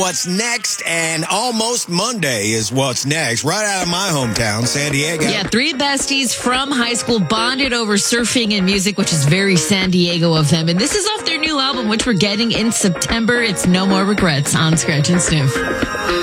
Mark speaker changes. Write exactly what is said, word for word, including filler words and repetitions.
Speaker 1: What's next, and almost Monday is what's next, right out of my hometown, San Diego.
Speaker 2: Yeah, three besties from high school bonded over surfing and music, which is very San Diego of them. And this is off their new album, which we're getting in September. It's No More Regrets on Scratch and Sniff.